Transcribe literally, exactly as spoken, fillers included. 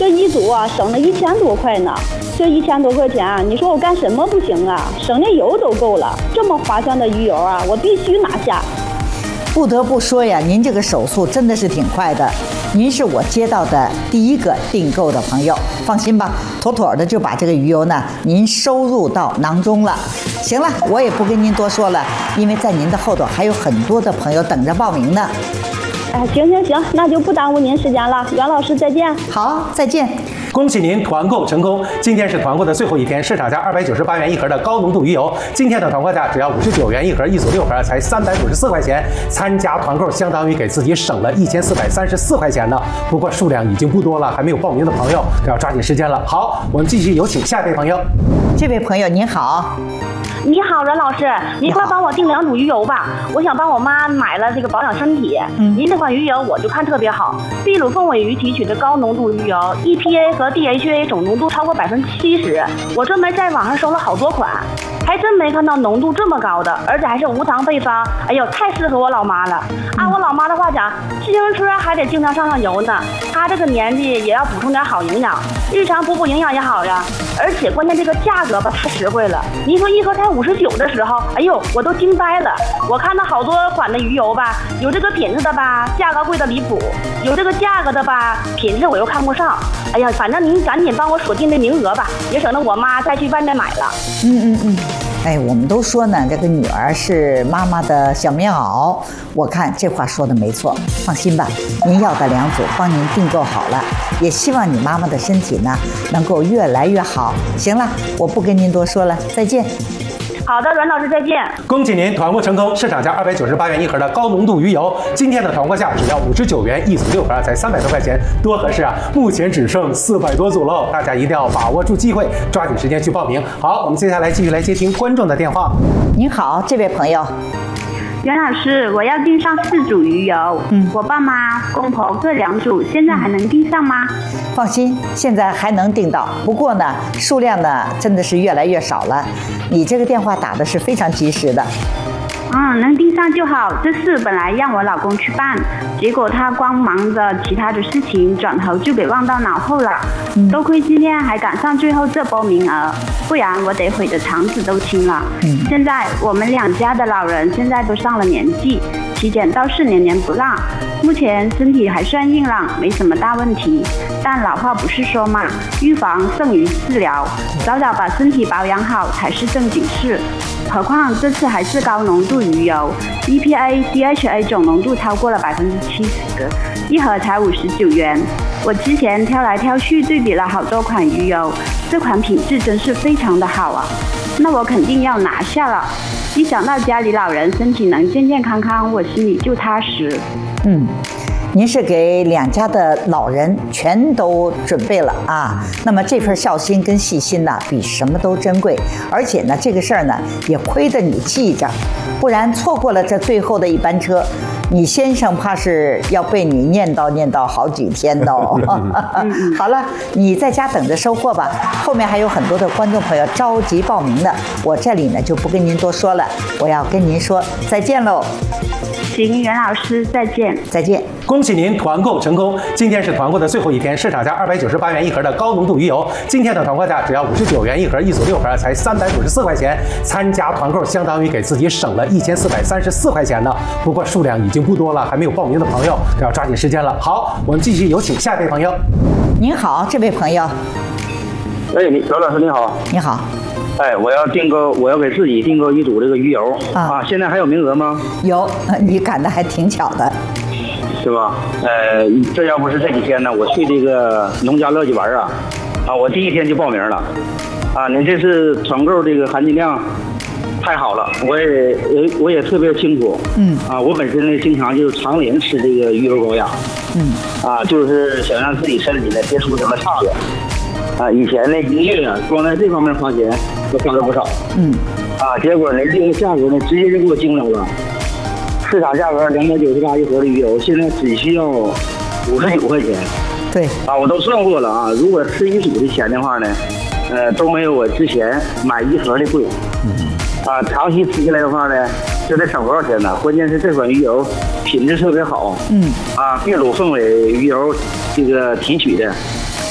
这一组啊省了一千多块呢。这一千多块钱啊，你说我干什么不行啊？省点油都够了，这么划算的鱼油啊，我必须拿下。 不得不说呀，您这个手速真的是挺快的。您是我接到的第一个订购的朋友，放心吧，妥妥的就把这个鱼油呢，您收入到囊中了。行了，我也不跟您多说了，因为在您的后头还有很多的朋友等着报名呢。 哎，行行行，那就不耽误您时间了，袁老师再见。 好，再见。 恭喜您团购成功！今天是团购的最后一天，市场价二百九十八元一盒的高浓度鱼油，今天的团购价只要五十九元一盒，一组六盒才三百五十四块钱。参加团购相当于给自己省了一千四百三十四块钱呢。不过数量已经不多了，还没有报名的朋友可要抓紧时间了。好，我们继续有请下一位朋友。 这位朋友您好。 你好，阮老师，您快帮我订两组鱼油吧，我想帮我妈买了这个保养身体。嗯，您这款鱼油我就看特别好，秘鲁凤尾鱼提取的高浓度鱼油 ，E P A 和 D H A 总浓度超过百分之七十。我专门在网上搜了好多款，还真没看到浓度这么高的，而且还是无糖配方。哎呦，太适合我老妈了。按我老妈的话讲，自行车还得经常上上油呢，她这个年纪也要补充点好营养，日常补补营养也好呀。而且关键这个价格吧太实惠了，您说一盒才五十九的时候，哎呦，我都惊呆了。我看到好多款的鱼油吧，有这个品质的吧，价格贵的离谱；有这个价格的吧，品质我又看不上。哎呀，反正您赶紧帮我锁定这名额吧，也省得我妈再去外面买了。 嗯嗯嗯。哎，我们都说呢，这个女儿是妈妈的小棉袄。我看这话说的没错，放心吧，您要的两组帮您订购好了，也希望你妈妈的身体呢能够越来越好。行了，我不跟您多说了，再见。 好的，阮老师再见。 恭喜您团购成功，市场价二百九十八元一盒的高浓度鱼油，今天的团购价只要五十九元一组六盒，才三百多块钱，多合适啊！目前只剩四百多组喽，大家一定要把握住机会，抓紧时间去报名。好，我们接下来继续来接听观众的电话。 您好，这位朋友。 袁老师，我要订上四组鱼油，嗯，我爸妈、公婆各两组，现在还能订上吗？ 放心，现在还能订到，不过呢，数量呢真的是越来越少了。你这个电话打的是非常及时的。 嗯，能订上就好。这事本来让我老公去办，结果他光忙着其他的事情，转头就给忘到脑后了。嗯、多亏今天还赶上最后这波名额，不然我得悔得肠子都青了。嗯、现在我们两家的老人现在都上了年纪，体检倒是年年不落，目前身体还算硬朗，没什么大问题。但老话不是说嘛，预防胜于治疗，早早把身体保养好才是正经事。何况这次还是高浓度鱼油 ，E P A、D H A 总浓度超过了百分之七十，一盒才五十九元。我之前挑来挑去对比了好多款鱼油，这款品质真是非常的好啊！那我肯定要拿下了。一想到家里老人身体能健健康康，我心里就踏实。 嗯。您是给两家的老人全都准备了啊，那么这份孝心跟细心呢，比什么都珍贵。而且呢，这个事儿呢，也亏得你记着，不然错过了这最后的一班车，你先生怕是要被你念叨念叨好几天的哦。好了，你在家等着收货吧，后面还有很多的观众朋友着急报名的，我这里呢就不跟您多说了，我要跟您说再见喽。 行，袁老师，再见。 再见。 恭喜您团购成功！今天是团购的最后一天，市场价二百九十八元一盒的高浓度鱼油，今天的团购价只要五十九元一盒，一组六盒才三百五十四块钱。参加团购相当于给自己省了一千四百三十四块钱呢。不过数量已经不多了，还没有报名的朋友可要抓紧时间了。好，我们继续有请下一位朋友。 您好，这位朋友。 哎，你刘老师你好。 你好。 哎，我要订购，我要给自己订购一组这个鱼油啊, 啊，现在还有名额吗？ 有，你赶的还挺巧的， 是吧？呃，这要不是这几天呢，我去这个农家乐去玩啊，啊，我第一天就报名了，啊，您这次团购这个含金量太好了，我也我也特别清楚，嗯，啊，我本身呢经常就常年吃这个鱼油保养，嗯，啊，就是想让自己身体呢别出什么差错。啊，以前呢一个月啊，光在这方面花钱都花了不少。嗯，啊，结果呢这个价格呢直接就给我惊着了，市场价格两百九十八一盒的鱼油，现在只需要五十九块钱。 对， 啊，我都算过了啊，如果吃一组的钱的话呢，呃，都没有我之前买一盒的贵。嗯，啊，长期吃下来的话呢，这得省多少钱呢？关键是这款鱼油品质特别好。嗯，啊，秘鲁凤尾鱼油这个提取的。